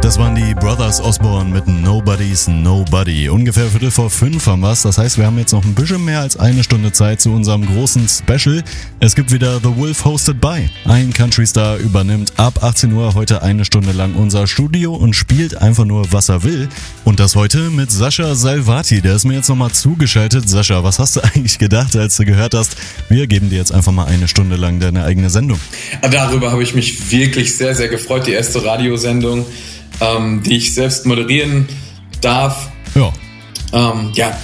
Das waren die Brothers Osborne mit Nobody's Nobody. Ungefähr 4:45 haben wir's. Das heißt, wir haben jetzt noch ein bisschen mehr als eine Stunde Zeit zu unserem großen Special. Es gibt wieder The Wolf Hosted by. Ein Country-Star übernimmt ab 18 Uhr heute eine Stunde lang unser Studio und spielt einfach nur, was er will. Und das heute mit Sascha Salvati. Der ist mir jetzt nochmal zugeschaltet. Sascha, was hast du eigentlich gedacht, als du gehört hast, wir geben dir jetzt einfach mal eine Stunde lang deine eigene Sendung? Darüber habe ich mich wirklich sehr, sehr gefreut. Die erste Radiosendung, die ich selbst moderieren darf. Ja. Ja,